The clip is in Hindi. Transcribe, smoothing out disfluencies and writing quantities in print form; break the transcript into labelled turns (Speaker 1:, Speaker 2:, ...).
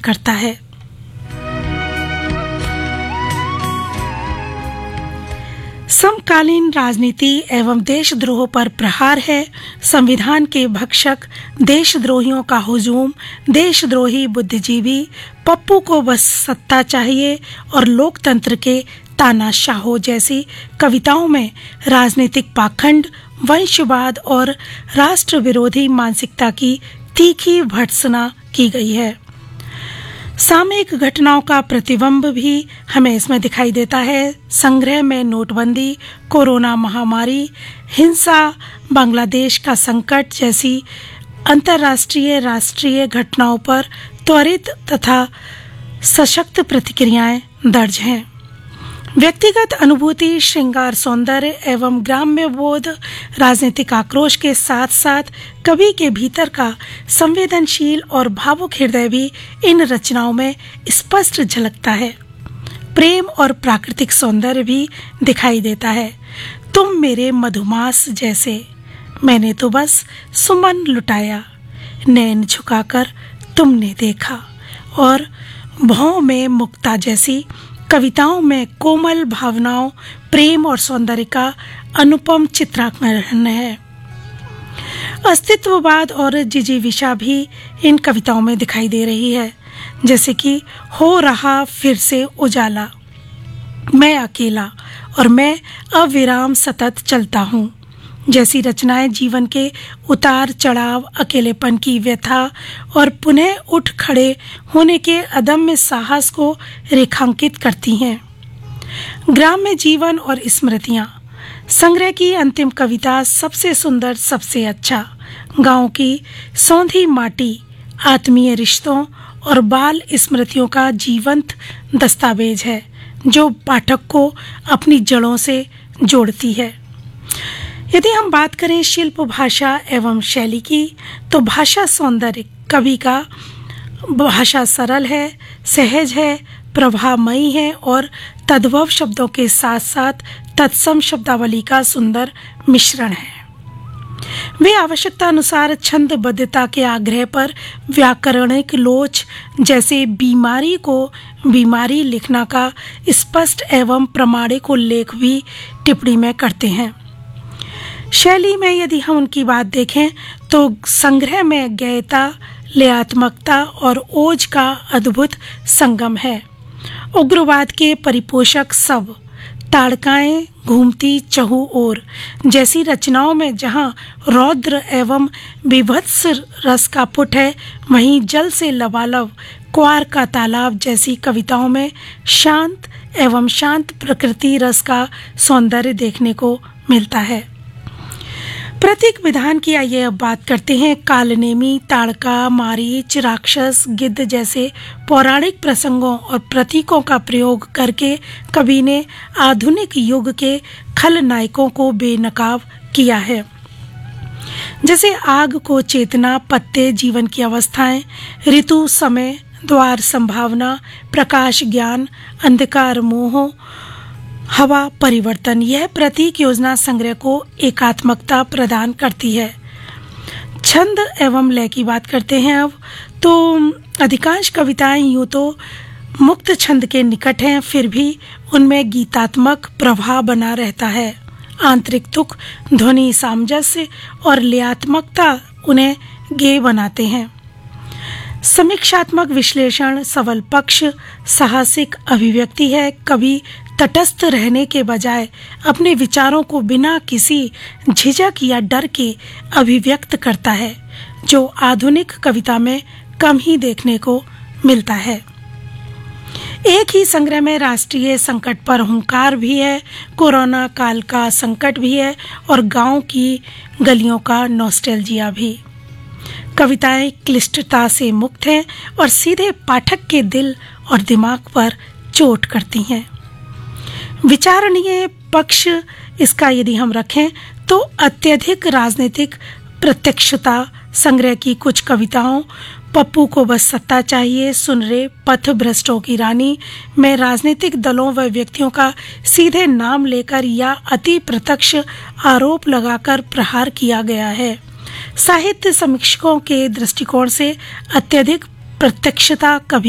Speaker 1: करता है। समकालीन राजनीति एवं देशद्रोह पर प्रहार है। संविधान के भक्षक, देशद्रोहियों का हुजूम, देशद्रोही बुद्धिजीवी, पप्पू को बस सत्ता चाहिए और लोकतंत्र के तानाशाहों जैसी कविताओं में राजनीतिक पाखंड, वंशवाद और राष्ट्र विरोधी मानसिकता की तीखी भर्त्सना की गई है। सामयिक घटनाओं का प्रतिबिंब भी हमें इसमें दिखाई देता है। संग्रह में नोटबंदी, कोरोना महामारी, हिंसा, बांग्लादेश का संकट जैसी अंतर्राष्ट्रीय राष्ट्रीय घटनाओं पर त्वरित तथा सशक्त प्रतिक्रियाएं दर्ज हैं। व्यक्तिगत अनुभूति, श्रृंगार सौंदर्य एवं ग्राम्य बोध, राजनीतिक आक्रोश के साथ साथ कवि के भीतर का संवेदनशील और भावुक हृदय भी इन रचनाओं में स्पष्ट झलकता है। प्रेम और प्राकृतिक सौंदर्य भी दिखाई देता है। तुम मेरे मधुमास जैसे, मैंने तो बस सुमन लुटाया, नैन झुकाकर तुमने देखा, और भौं में मुक्ता जैसी कविताओं में कोमल भावनाओं, प्रेम और सौंदर्य का अनुपम चित्रांकन है। अस्तित्ववाद और जिजीविषा भी इन कविताओं में दिखाई दे रही है, जैसे कि हो रहा फिर से उजाला, मैं अकेला और मैं अविराम सतत चलता हूँ जैसी रचनाएं जीवन के उतार चढ़ाव, अकेलेपन की व्यथा और पुनः उठ खड़े होने के अदम्य साहस को रेखांकित करती हैं। ग्राम्य जीवन और स्मृतियां, संग्रह की अंतिम कविता सबसे सुंदर सबसे अच्छा, गांव की सौंधी माटी, आत्मीय रिश्तों और बाल स्मृतियों का जीवंत दस्तावेज है जो पाठक को अपनी जड़ों से जोड़ती है। यदि हम बात करें शिल्प, भाषा एवं शैली की, तो भाषा सौंदर्य, कवि का भाषा सरल है, सहज है, प्रभावमयी है और तद्भव शब्दों के साथ साथ तत्सम शब्दावली का सुंदर मिश्रण है। वे आवश्यकता अनुसार छंदबद्धता के आग्रह पर व्याकरणिक लोच जैसे बीमारी को बीमारी लिखना का स्पष्ट एवं प्रमाणिक उल्लेख भी टिप्पणी में करते हैं। शैली में यदि हम उनकी बात देखें तो संग्रह में गयता, लयात्मकता और ओज का अद्भुत संगम है। उग्रवाद के परिपोषक सब, ताड़काएं घूमती चहु ओर जैसी रचनाओं में जहां रौद्र एवं विभत्स रस का पुट है, वहीं जल से लबालब, क्वार का तालाब जैसी कविताओं में शांत एवं शांत प्रकृति रस का सौंदर्य देखने को मिलता है। प्रतीक विधान की आइए अब बात करते हैं। कालनेमी, ताड़का, मारीच, राक्षस, गिद्ध जैसे पौराणिक प्रसंगों और प्रतीकों का प्रयोग करके कवि ने आधुनिक युग के खलनायकों को बेनकाब किया है। जैसे आग को चेतना, पत्ते जीवन की अवस्थाएं, ऋतु समय, द्वार संभावना, प्रकाश ज्ञान, अंधकार मोह, हवा परिवर्तन, यह प्रतीक योजना संग्रह को एकात्मकता प्रदान करती है। छंद एवं लय की बात करते हैं अब, तो अधिकांश कविताएं यूं तो मुक्त छंद के निकट हैं, फिर भी उनमें गीतात्मक प्रभाव बना रहता है। आंतरिक तुक, ध्वनि सामंजस्य और लयात्मकता उन्हें गेय बनाते हैं। समीक्षात्मक विश्लेषण, सबल पक्ष, साहसिक अभिव्यक्ति है। कवि तटस्थ रहने के बजाय अपने विचारों को बिना किसी झिझक या डर के अभिव्यक्त करता है, जो आधुनिक कविता में कम ही देखने को मिलता है। एक ही संग्रह में राष्ट्रीय संकट पर हुंकार भी है, कोरोना काल का संकट भी है और गांव की गलियों का नॉस्टैल्जिया भी। कविताएं क्लिष्टता से मुक्त हैं और सीधे पाठक के दिल और दिमाग पर चोट करती हैं। विचारणीय पक्ष इसका यदि हम रखें तो अत्यधिक राजनीतिक प्रत्यक्षता, संग्रह की कुछ कविताओं पप्पू को बस सत्ता चाहिए, सुन रे, पथ भ्रष्टों की रानी में राजनीतिक दलों व व्यक्तियों का सीधे नाम लेकर या अति प्रत्यक्ष आरोप लगाकर प्रहार किया गया है। साहित्य समीक्षकों के दृष्टिकोण से अत्यधिक प्रत्यक्षता कभी